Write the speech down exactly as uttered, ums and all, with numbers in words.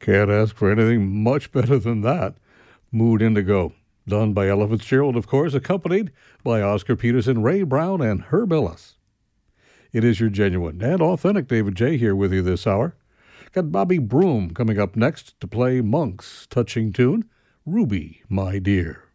Can't ask for anything much better than that. Mood Indigo, done by Ella Fitzgerald, of course, accompanied by Oscar Peterson, Ray Brown, and Herb Ellis. It is your genuine and authentic David J. here with you this hour. Got Bobby Broom coming up next to play Monk's touching tune, Ruby, My Dear.